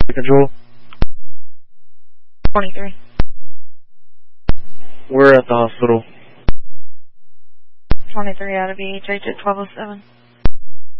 Control. 23. We're at the hospital. 23 out of EHH at 1207.